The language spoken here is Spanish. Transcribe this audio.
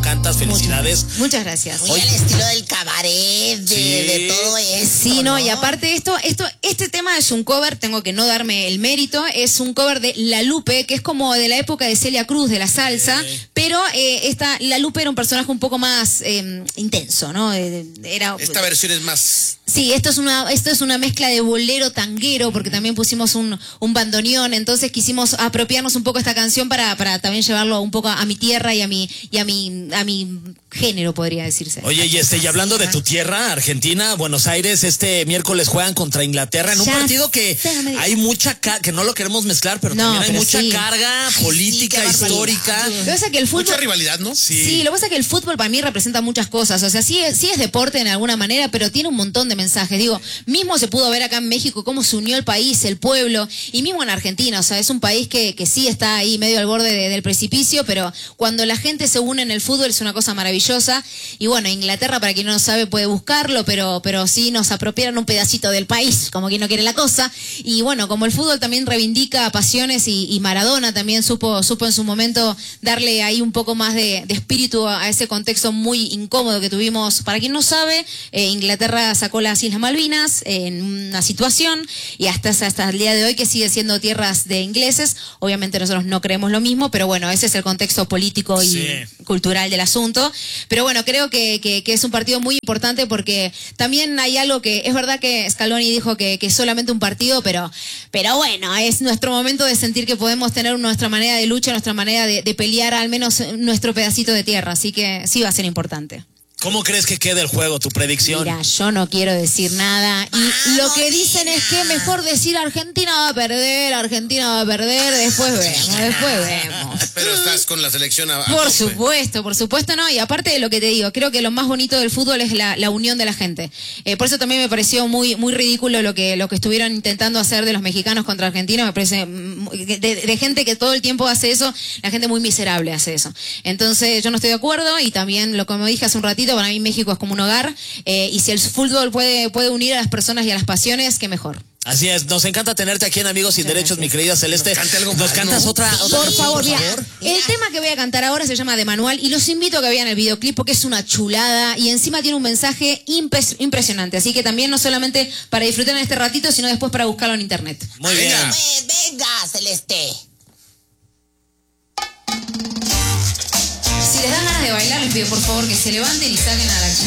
cantas, felicidades. Muchas gracias. Muy al estilo del cabaret, de todo eso. Sí, no, y aparte este tema es un cover, tengo que no darme el mérito, es un cover de La Lupe, que es como de la época de Celia Cruz, de la salsa, pero La Lupe era un personaje un poco más intenso, ¿no? Esta versión es más... Sí, esto es una mezcla de bolero tanguero, porque también pusimos un bandoneón, entonces quisimos apropiarnos un poco esta canción para también llevarlo un poco a mi tierra y a mi género, podría decirse. Oye, y hablando de tu tierra, Argentina, Buenos Aires, este miércoles juegan contra Inglaterra en un partido que hay mucha que no lo queremos mezclar, pero también hay mucha carga política, histórica. Lo que pasa es que el fútbol, mucha rivalidad, ¿no? Sí, lo que pasa es que el fútbol para mí representa muchas cosas. O sea, sí es deporte en alguna manera, pero tiene un montón de mensajes. Digo, mismo se pudo ver acá en México cómo se unió el país, el pueblo, y mismo en Argentina. O sea, es un país que sí está ahí medio al borde del precipicio, pero cuando la gente se une en el fútbol es una cosa maravillosa. Y bueno, Inglaterra, para quien no lo sabe, puede buscarlo, pero sí nos apropiaron un pedacito del país, como quien no quiere la cosa. Y bueno, como el fútbol también reivindica pasiones y Maradona también supo en su momento darle ahí un poco más de espíritu a ese contexto muy incómodo que tuvimos. Para quien no sabe, Inglaterra sacó las Islas Malvinas en una situación y hasta el día de hoy que sigue siendo tierras de ingleses. Obviamente nosotros no creemos lo mismo, pero bueno, ese es el contexto político y cultural del asunto. Pero bueno, creo que es un partido muy importante porque también hay algo que es verdad que Scaloni dijo que es solamente un partido, pero bueno, es nuestro momento de sentir que podemos tener nuestra manera de lucha, nuestra manera de pelear al menos nuestro pedacito de tierra, así que sí va a ser importante. ¿Cómo crees que quede el juego, tu predicción? Mira, yo no quiero decir nada. Y lo que dicen es que mejor decir Argentina va a perder, después vemos. Pero estás con la selección Por supuesto, no. Y aparte de lo que te digo, creo que lo más bonito del fútbol es la unión de la gente. Por eso también me pareció muy ridículo lo que estuvieron intentando hacer de los mexicanos contra Argentina. Me parece de gente que todo el tiempo hace eso, la gente muy miserable hace eso. Entonces yo no estoy de acuerdo y también lo que me dije hace un ratito, para mí México es como un hogar y si el fútbol puede unir a las personas y a las pasiones, qué mejor. Así es, nos encanta tenerte aquí en Amigos Sin Derechos, mi querida Celeste. ¿Nos cantas otra? Por favor, mira, el tema que voy a cantar ahora se llama De Manual y los invito a que vean el videoclip porque es una chulada y encima tiene un mensaje impresionante. Así que también no solamente para disfrutar en este ratito, sino después para buscarlo en internet. Muy bien. Venga, Celeste. Si les dan ganas de bailar, les pido por favor que se levanten y saquen a la chica.